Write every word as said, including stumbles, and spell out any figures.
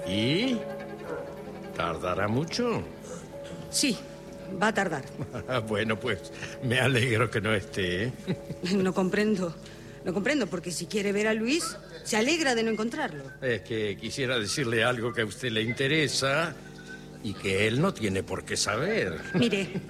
¿Y? ¿Tardará mucho? Sí, va a tardar. Bueno, pues me alegro que no esté, ¿eh? No comprendo. No comprendo, porque si quiere ver a Luis, se alegra de no encontrarlo. Es que quisiera decirle algo que a usted le interesa y que él no tiene por qué saber. Mire,